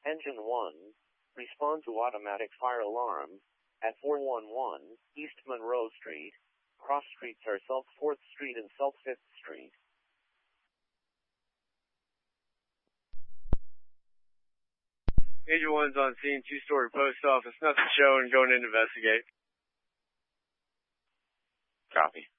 Engine 1, respond to automatic fire alarm at 411 East Monroe Street. Cross streets are South 4th Street and South 5th Street. Angel 1's on scene, 2-story post office, nothing showing, going in to investigate. Copy.